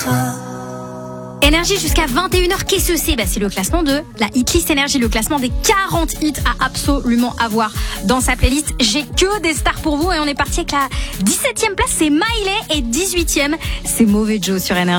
Énergie jusqu'à 21h, qu'est-ce que c'est ? C'est le classement de la Hitlist Énergie, le classement des 40 hits à absolument avoir dans sa playlist. J'ai que des stars pour vous et on est parti avec la 17e place, c'est Miley, et 18e, c'est Mauvais Joe sur Énergie.